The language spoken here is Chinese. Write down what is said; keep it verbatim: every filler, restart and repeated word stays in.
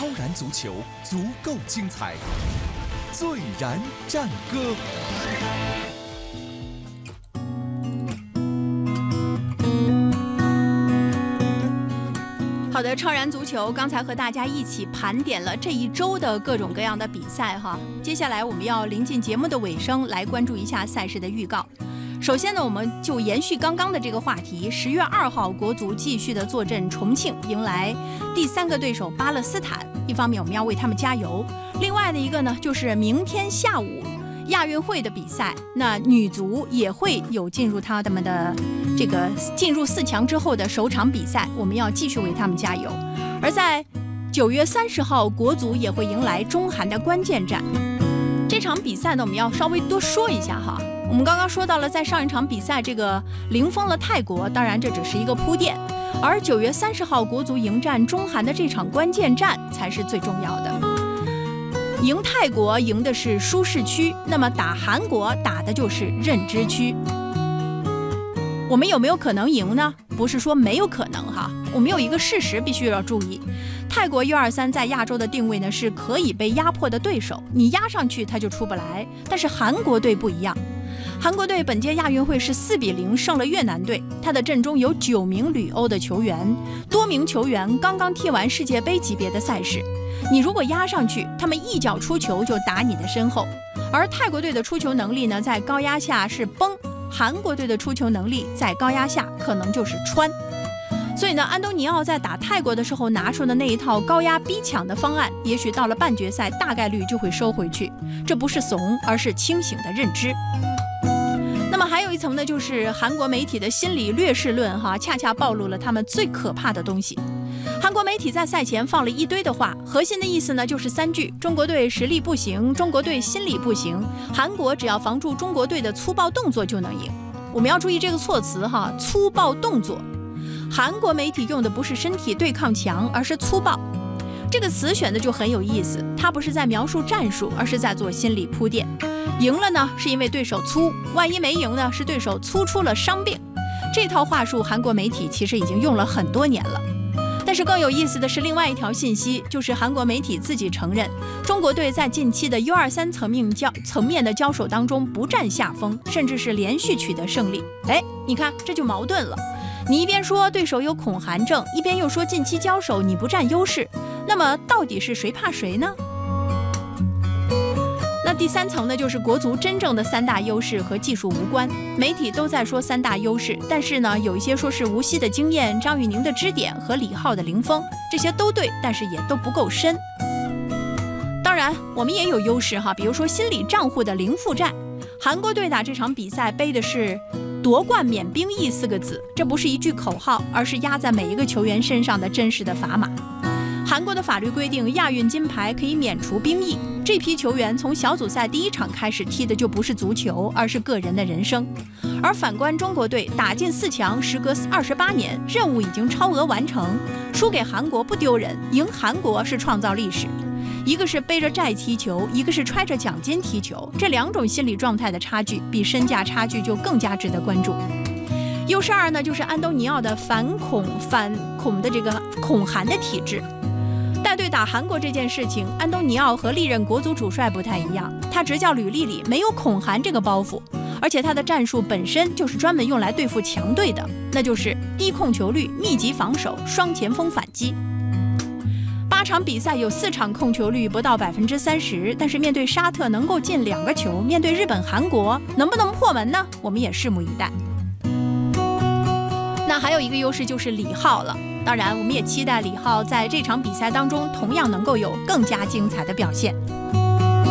超燃足球足够精彩，最燃战歌。 好的，超燃足球刚才和大家一起盘点了这一周的各种各样的比赛哈。接下来我们要临近节目的尾声，来关注一下赛事的预告。首先呢，我们就延续刚刚的这个话题，十月二号国足继续的坐镇重庆，迎来第三个对手巴勒斯坦。一方面我们要为他们加油，另外的一个呢，就是明天下午亚运会的比赛，那女足也会有进入他们的这个进入四强之后的首场比赛，我们要继续为他们加油。而在九月三十号，国足也会迎来中韩的关键战。这场比赛呢，我们要稍微多说一下哈。我们刚刚说到了，在上一场比赛这个零封了泰国，当然这只是一个铺垫，而九月三十号国足迎战中韩的这场关键战才是最重要的。赢泰国赢的是舒适区，那么打韩国打的就是认知区。我们有没有可能赢呢？不是说没有可能哈，我们有一个事实必须要注意，泰国 U 二三 在亚洲的定位呢是可以被压迫的对手，你压上去他就出不来。但是韩国队不一样，韩国队本届亚运会是四比零胜了越南队，他的阵中有九名旅欧的球员，多名球员刚刚踢完世界杯级别的赛事。你如果压上去，他们一脚出球就打你的身后。而泰国队的出球能力呢，在高压下是崩，韩国队的出球能力在高压下可能就是穿。所以呢，安东尼奥在打泰国的时候拿出的那一套高压逼抢的方案，也许到了半决赛大概率就会收回去。这不是怂，而是清醒的认知。那么还有一层呢，就是韩国媒体的心理劣势论哈，恰恰暴露了他们最可怕的东西。韩国媒体在赛前放了一堆的话，核心的意思呢就是三句：中国队实力不行，中国队心理不行，韩国只要防住中国队的粗暴动作就能赢。我们要注意这个措辞哈，粗暴动作。韩国媒体用的不是身体对抗强，而是粗暴。这个词选的就很有意思，它不是在描述战术，而是在做心理铺垫。赢了呢，是因为对手粗；万一没赢呢，是对手粗出了伤病。这套话术，韩国媒体其实已经用了很多年了。但是更有意思的是另外一条信息，就是韩国媒体自己承认，中国队在近期的 U 二三 层面交层面的交手当中不占下风，甚至是连续取得胜利。哎，你看这就矛盾了。你一边说对手有恐韩症，一边又说近期交手你不占优势，那么到底是谁怕谁呢？那第三层呢，就是国足真正的三大优势和技术无关。媒体都在说三大优势，但是呢，有一些说是吴曦的经验、张玉宁的支点和李浩的零封，这些都对，但是也都不够深。当然，我们也有优势哈，比如说心理账户的零负债。韩国队打这场比赛背的是夺冠免兵役四个字，这不是一句口号，而是压在每一个球员身上的真实的砝码。韩国的法律规定，亚运金牌可以免除兵役。这批球员从小组赛第一场开始踢的就不是足球，而是个人的人生。而反观中国队，打进四强，时隔二十八年，任务已经超额完成，输给韩国不丢人，赢韩国是创造历史。一个是背着债踢球，一个是揣着奖金踢球，这两种心理状态的差距，比身价差距就更加值得关注。优势二呢，就是安东尼奥的反恐反恐的这个恐韩的体制。带队打韩国这件事情，安东尼奥和历任国足主帅不太一样，他执教履历里没有恐韩这个包袱，而且他的战术本身就是专门用来对付强队的，那就是低控球率、密集防守、双前锋反击。八场比赛有四场控球率不到百分之三十，但是面对沙特能够进两个球，面对日本、韩国能不能破门呢？我们也拭目以待。那还有一个优势就是李浩了，当然我们也期待李浩在这场比赛当中同样能够有更加精彩的表现。